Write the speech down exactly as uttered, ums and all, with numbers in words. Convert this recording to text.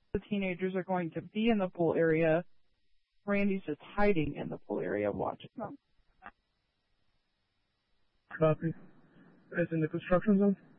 the teenagers are going to be in the pool area. Randy's just hiding in the pool area watching them. Copy. It's in the construction zone?